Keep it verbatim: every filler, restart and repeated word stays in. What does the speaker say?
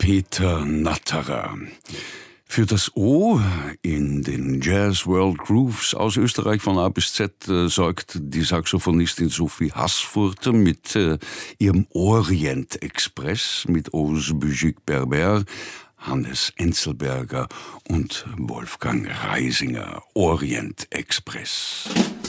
Peter Natterer. Für das O in den Jazz World Grooves aus Österreich von A bis Z äh, sorgt die Saxophonistin Sophie Haßfurter mit äh, ihrem Orient Express mit Ose Büjik Berber, Hannes Enzelberger und Wolfgang Reisinger. Orient Express.